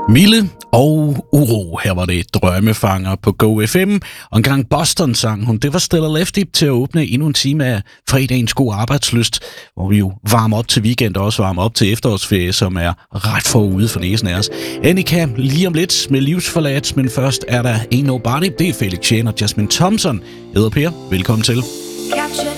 Mille og uro. Her var det Drømmefanger på Go FM. Og en gang Boston sang hun. Det var Stella Lefty til at åbne endnu en time af fredagens god arbejdslyst, hvor vi jo varmer op til weekend og også varmer op til efterårsferie, som er ret forude for næsen af os. Annika lige om lidt med Livsforladt, men først er der Ain't Nobody. Det er Felix Jähn og Jasmine Thompson. Jeg hedder Per. Velkommen til. Captured